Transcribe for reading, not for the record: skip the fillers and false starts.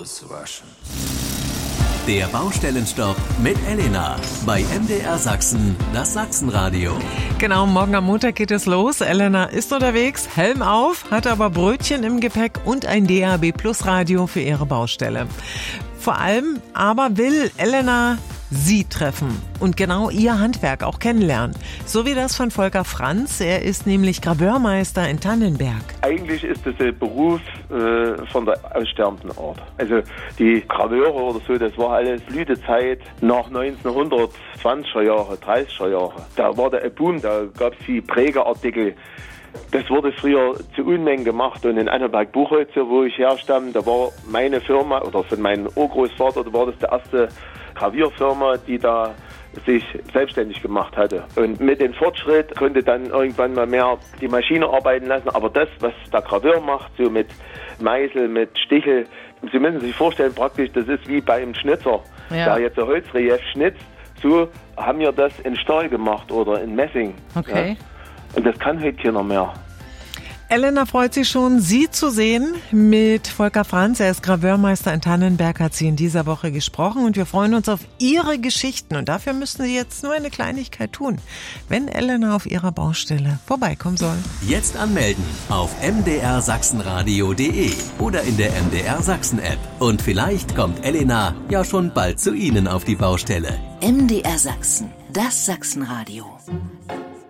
auswaschen. Der Baustellenstopp mit Elena bei MDR Sachsen, das Sachsenradio. Genau, morgen am Montag geht es los. Elena ist unterwegs, Helm auf, hat aber Brötchen im Gepäck und ein DAB Plus Radio für ihre Baustelle. Vor allem aber will Elena Sie treffen und genau Ihr Handwerk auch kennenlernen. So wie das von Volker Franz. Er ist nämlich Graveurmeister in Tannenberg. Eigentlich ist das ein Beruf von der aussterbenden Art. Also die Graveure oder so, das war alles Blütezeit nach 1920er Jahre, 30er Jahre. Da war der Boom, da gab es die Prägeartikel. Das wurde früher zu Unmengen gemacht und in Annaberg-Buchholz, wo ich herstamme, da war meine Firma oder von meinem Urgroßvater, da war das die erste Gravierfirma, die da sich selbstständig gemacht hatte. Und mit dem Fortschritt konnte dann irgendwann mal mehr die Maschine arbeiten lassen. Aber das, was der Graveur macht, so mit Meißel, mit Stichel, Sie müssen sich vorstellen, praktisch, das ist wie bei einem Schnitzer, der jetzt ein Holzrelief schnitzt. So haben wir das in Stahl gemacht oder in Messing. Okay. Ja. Und das kann heute keiner mehr. Elena freut sich schon, Sie zu sehen mit Volker Franz. Er ist Graveurmeister in Tannenberg, hat sie in dieser Woche gesprochen. Und wir freuen uns auf Ihre Geschichten. Und dafür müssen Sie jetzt nur eine Kleinigkeit tun, wenn Elena auf Ihrer Baustelle vorbeikommen soll. Jetzt anmelden auf mdrsachsenradio.de oder in der MDR Sachsen App. Und vielleicht kommt Elena ja schon bald zu Ihnen auf die Baustelle. MDR Sachsen, das Sachsenradio.